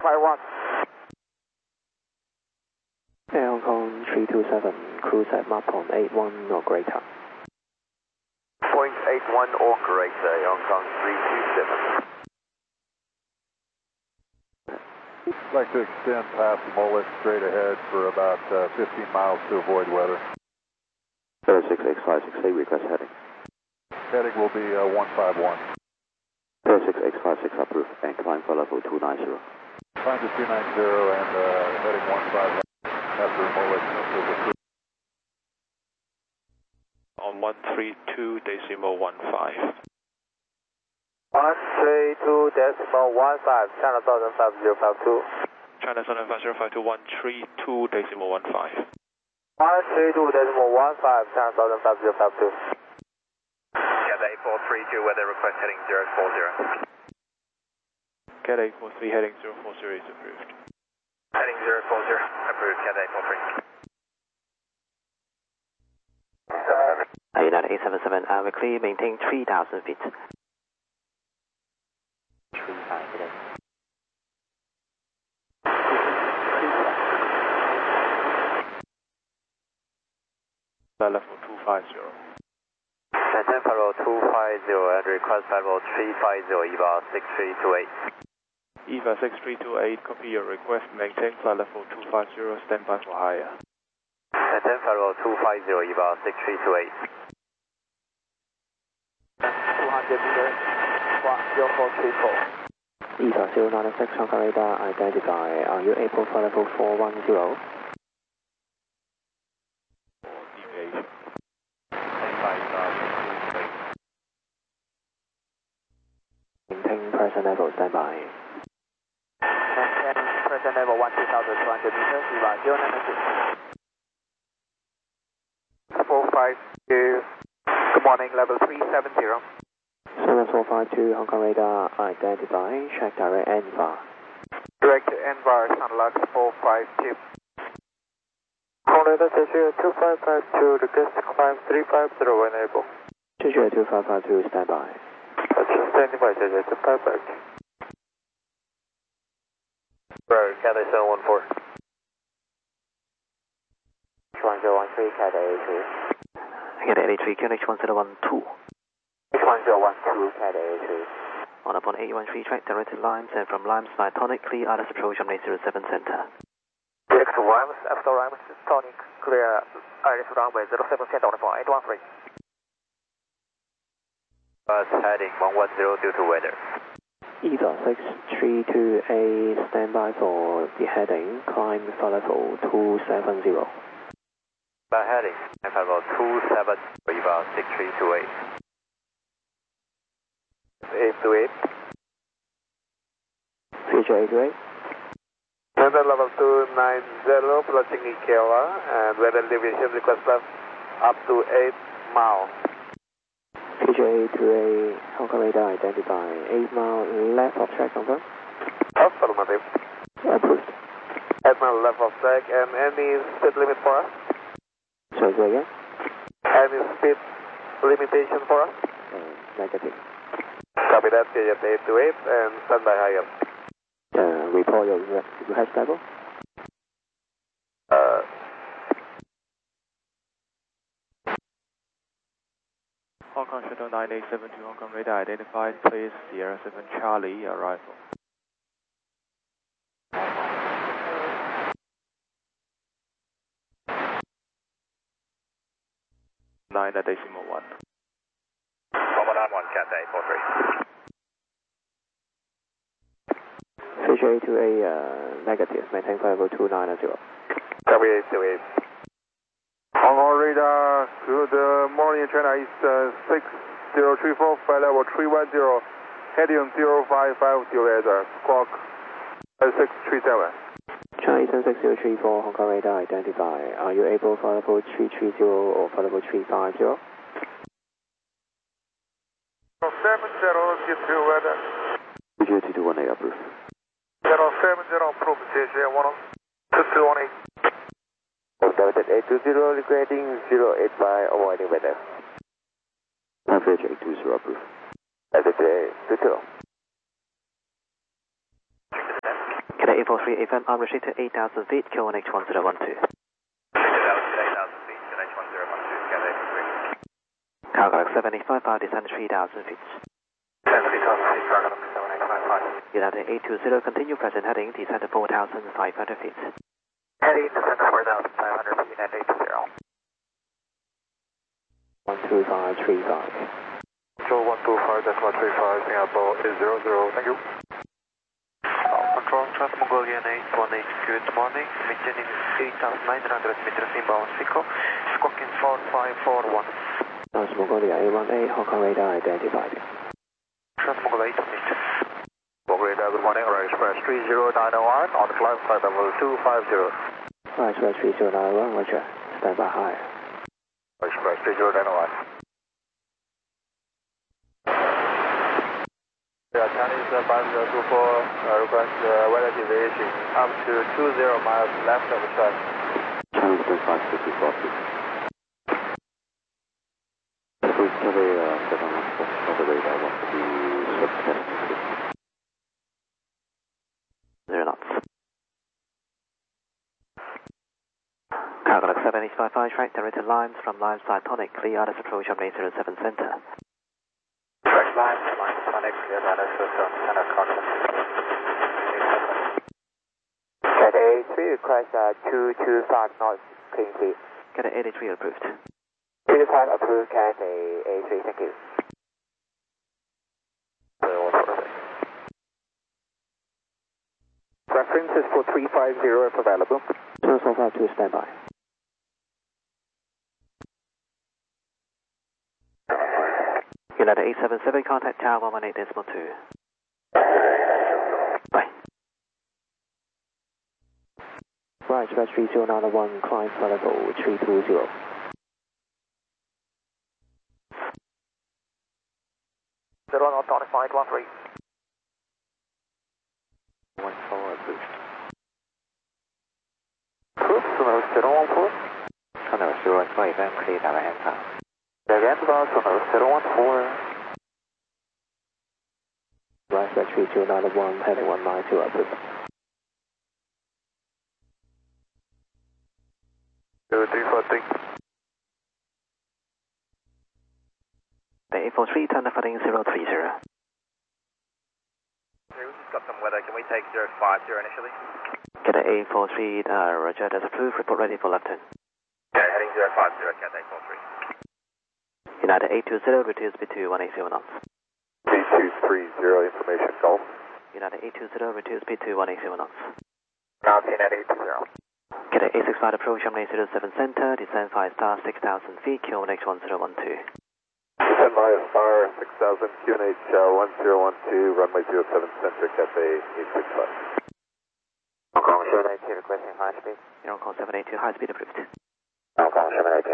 51. Air Hong Kong 327, cruise at Mach 81 or greater. 0.81 or greater, Hong Kong 327. I'd like to extend past Mullet straight ahead for about 15 miles to avoid weather. 06X568, request heading. Heading will be 151. 06X56 approved and climb for level 290. Climb to 290 and heading 151 after Mullet is approved. On 132.15. 132.15, China Southern 5052. China Southern 5052, 132.15. 132.15, China Southern 5052. Cathay 432, weather request heading 040. Cathay 43 heading 040 is approved. Heading 040, approved, Cathay 43. United 877, we're clear, maintain 3,000 feet. 35 today. Level 250. Maintain level 250 and request level 350, EVA 6328. EVA 6328, copy your request, maintain flight level 250, stand by for higher. Maintain level 250, EVA 6328. 200 meters, 10434. EVA 096, Hong Kong radar, identify, are you able for level 410? Deviation. Maintain present level, stand by. Maintain present level 12,200 meters, EVA 096. 452, good morning, level 370. 7452, Hong Kong radar, identify, check direct NVAR. Direct to NVAR, Sunlux 452. Hong radar station 2552, request climb 350 when able. 2552, stand by. Standing by, 2552. Road, Cathay 714. 1013, Cathay 83. Cathay 83, QNH 1012. 1012, Cathay 83. On upon 813 track, direct to Limes, and from Limes by Tonic, clear others approach from 807 center. Direct to Limes, after Limes, Tonic, clear Iris runway 07 center on 813. Bus heading 110 due to weather. EVA 632A, stand by for the heading, climb for level 270. By heading, level 27, EVA 6328. 828. 3828. Weather level 290, approaching Ikewa, and weather deviation request left up to 8 miles. PJ2A, Hong Kong radar, identify, 8 mile left of track, confirm? Affirmative. Approved. 8 mile left of track, and any speed limit for us? Sorry, say again? Any speed limitation for us? Negative. Copy that, period 828, and stand by higher. Report your request level. Hong Kong Shuttle 9872, Hong Kong radar identified, please Sierra 7 Charlie, arrival. Nine at decimal 1. 191, Cathay 43. PJ2A, negative, maintain flight level 290. Copy 828. Hong Kong radar, good morning, China East 6034, flight level 310, heading 0550 at squawk 637. China Eastern 6034, Hong Kong radar, identify, are you able for level 330 or for level 350? 070, get to weather. PJ221A approved. 070, approve, JJ1, 2218. 820, regretting 085, avoiding weather. Average 820 approved. Average 820. Cathay Get 843 FM, unrestricted 8,000 feet, QNH 1012. 8,000 feet, QNH 1012, get 843. Cargo 7855, descend 3,000 feet. 3,000 feet, Cargo 7855. United 820, continue present heading, descend 4,500 feet. Heading, descend 4,500 feet, and 820. 12535. Control 125.35, Singapore is 00, thank you. Control Trans-Mongolian 818, good morning. Maintaining 8,900 meters inbound SICO, squawking 4541. Trans-Mongolia A18, Hong Kong radar identified. Trans-Mongolia 818. Radar, good morning, Right Express 30901 on the climb flight level 250. Right Express 3091, roger. Stand by high. Right Express 30901. Chinese 5024, request weather deviation up to 20 miles left of the track. Chinese 554, please. Please tell the 714 for the radar, want to be swift testing, please. 0 knots. Cargo 7855, track directed lines from line side tonic, clear others approach on 807 center. Direct line, tonic, clear others center contact. Get A3, request 225 knots, clean feet. Get 83 approved. 225 approved, Cat A3, thank you. Reference is for 350 if available. 0452 standby. United 877, contact tower 118.2. Bye. Right, Express 3091, climb for level 320. Zero, not 513. 14 approved. Approved, Sonos 014. Sonos 014 FM, clear direct answer. Direct answer, Sonos 014. Right, Express 3091, heading 192 approved. 0343. The 843, turn the footing 030. Okay, we just got some weather. Can we take 050 initially? Get a 843, roger, that's approved, report ready for left turn. Okay, heading 050, Cat 843. United 820, reduce speed to 180 knots. 3230, information Golf. United 820, reduce speed to 180 knots. Now 10 at 820. Get a 865 approach on 807 center, descend 5 star 6,000 feet, QNH 1012. Descend by star 6000, QNH 1012, runway 07 center, Cathay 865. Hong Kong 782 requesting high speed. Hong Kong 782, high speed approved. Hong Kong 782.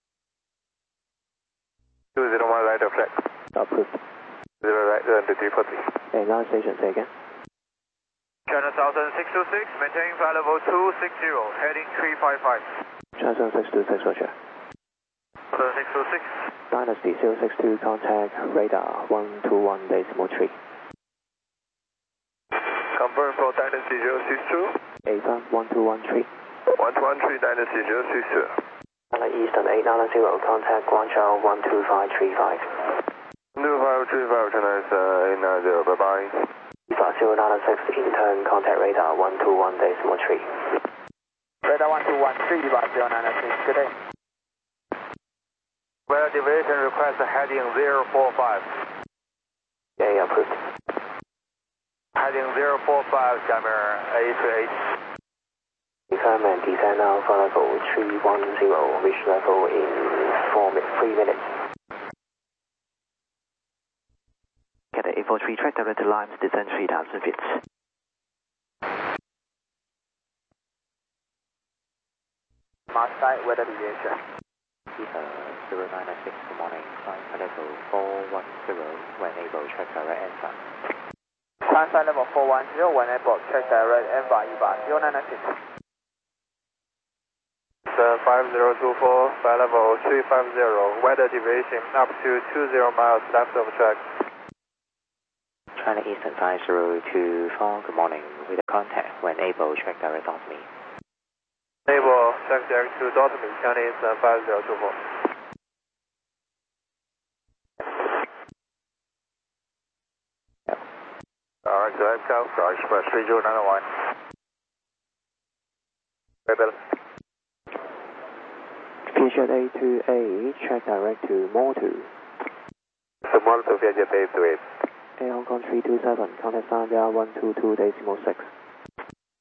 201 right of track. Approved. 0 right, 340. Okay, now station, say again. China Southern 626, maintaining flight level 260, heading 355. China 626, roger. Southern 626. Dynasty 062, contact radar 121.3. Confirm for Dynasty 062. Ava 1213. 113 Dynasty 062. Eastern 890, contact Guangzhou 12535. 12535, China is 890, bye bye. 096, intern contact radar 121.3. Radar 1213, 096, good day. Weather deviation request heading 045. Yeah, approved. Heading 045, Jammer 838. Confirm and descend now for level 310, reach level in 3 minutes. Get a 843 track directed lines, descend 3,000 feet. Mark side weather deviation. 0996, good morning, climb for level 410, when able, check direct answer. Climb side level 410, when able, check direct answer, 0996. 5024, flight level 350, weather deviation up to 20 miles left of track. China Eastern 5024, good morning. With the contact, when able, check direct on me. Able, check direct to me, China Eastern 5024. Alright, go ahead, Cal. Star Express 3091. Rebel. Vietjet A28, check direct to Motu. Someone to Vietjet A28. Air Hong Kong 327, contact Sanya 122.6.